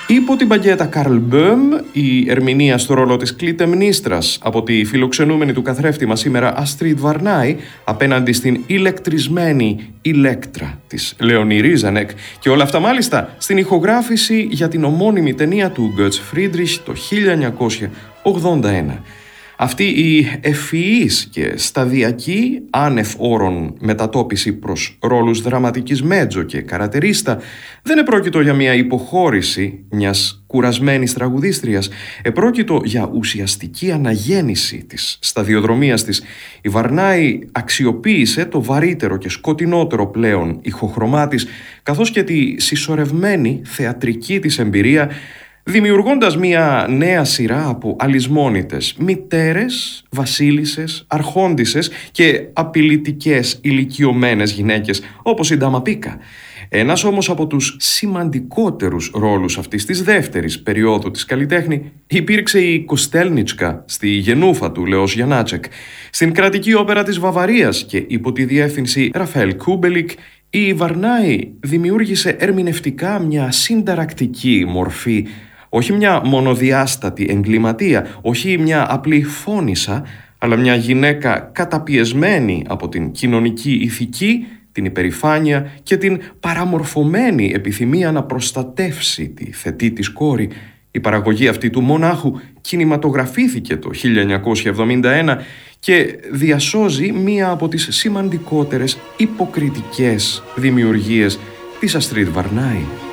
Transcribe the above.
Υπό την παγκέτα Καρλ Μπöhm, η ερμηνεία στο ρόλο της Κλιτεμνίστρας από τη φιλοξενούμενη του καθρέφτη μας σήμερα Αστρίτ Βαρνάη απέναντι στην ηλεκτρισμένη Ηλέκτρα της Λέονι Ρίζανεκ, και όλα αυτά μάλιστα στην ηχογράφηση για την ομώνυμη ταινία του Γκότς Φρίντριχ το 1981. Αυτή η ευφυής και σταδιακή, άνευ όρων μετατόπιση προς ρόλους δραματικής μέτζο και καρατερίστα δεν επρόκειτο για μια υποχώρηση μιας κουρασμένης τραγουδίστριας, επρόκειτο για ουσιαστική αναγέννηση της σταδιοδρομίας της. Η Βαρνάη αξιοποίησε το βαρύτερο και σκοτεινότερο πλέον ηχοχρωμά της, καθώς και τη συσσωρευμένη θεατρική της εμπειρία, δημιουργώντας μια νέα σειρά από αλυσμόνητες μητέρες, βασίλισσες, αρχόντισσες και απειλητικές ηλικιωμένες γυναίκες όπως η Ντάμα Πίκα. Ένας όμως από τους σημαντικότερους ρόλους αυτής της δεύτερης περίοδου της καλλιτέχνη υπήρξε η Κοστέλνιτσκα στη Γενούφα του Λεός Γιαννάτσεκ. Στην κρατική όπερα της Βαβαρίας και υπό τη διεύθυνση Ραφαέλ Κούμπελικ, η Βαρνάη δημιούργησε ερμηνευτικά μια συνταρακτική μορφή, όχι μια μονοδιάστατη εγκληματία, όχι μια απλή φόνισσα, αλλά μια γυναίκα καταπιεσμένη από την κοινωνική ηθική, την υπερηφάνεια και την παραμορφωμένη επιθυμία να προστατεύσει τη θετή της κόρη. Η παραγωγή αυτή του μονάχου κινηματογραφήθηκε το 1971 και διασώζει μία από τις σημαντικότερες υποκριτικές δημιουργίες της Αστρίτ Βαρνάη.